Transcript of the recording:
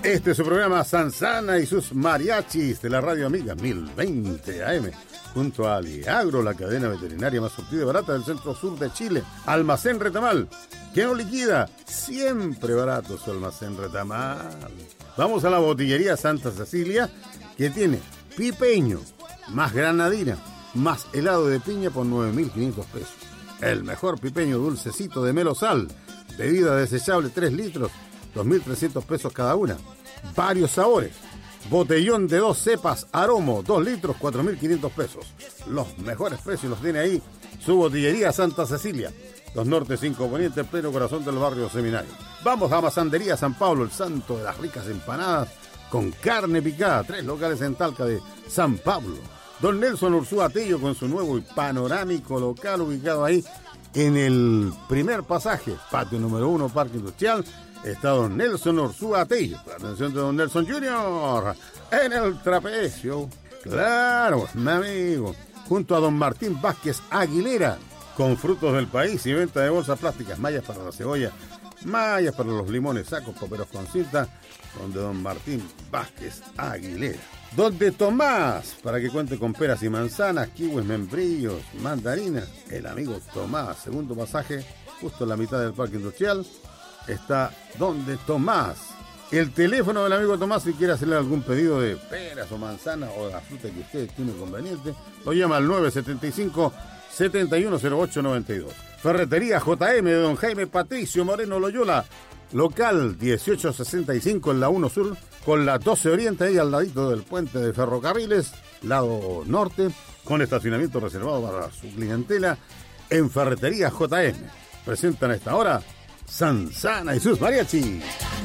Este es su programa Sansana y sus mariachis de la Radio Amiga 1020 AM, junto a Aliagro, la cadena veterinaria más surtida y barata del centro sur de Chile. Almacén Retamal, que no liquida, siempre barato su Almacén Retamal. Vamos a la botillería Santa Cecilia, que tiene pipeño, más granadina, más helado de piña por 9.500 pesos. El mejor pipeño dulcecito de Melosal, bebida desechable 3 litros, 2.300 pesos cada una. Varios sabores. Botellón de 2 cepas Aromo, 2 litros, 4.500 pesos. Los mejores precios los tiene ahí su botillería Santa Cecilia. 2 Norte, 5 Poniente, en pleno corazón del barrio Seminario. Vamos a Masandería San Pablo, el santo de las ricas empanadas con carne picada. 3 locales en Talca de San Pablo. Don Nelson Ursúa Tello con su nuevo y panorámico local ubicado ahí en el primer pasaje, patio número 1, Parque Industrial. Está don Nelson Ursúa Tello. La atención de don Nelson Jr. en el trapecio. Claro, mi amigo. Junto a don Martín Vázquez Aguilera, con frutos del país y venta de bolsas plásticas, mallas para la cebolla, mallas para los limones, sacos, paperos con cinta, donde don Martín Vázquez Aguilera. Donde Tomás, para que cuente con peras y manzanas, kiwis, membrillos, mandarinas. El amigo Tomás, segundo pasaje, justo en la mitad del Parque Industrial, está donde Tomás. El teléfono del amigo Tomás, si quiere hacerle algún pedido de peras o manzanas o de la fruta que usted tiene conveniente, lo llama al 975-710892. Ferretería JM de don Jaime Patricio Moreno Loyola, local 1865 en la 1 Sur, con la 12 Oriente, ahí al ladito del puente de ferrocarriles, lado norte, con estacionamiento reservado para su clientela, en Ferretería JM. Presentan a esta hora Sansana y sus mariachis.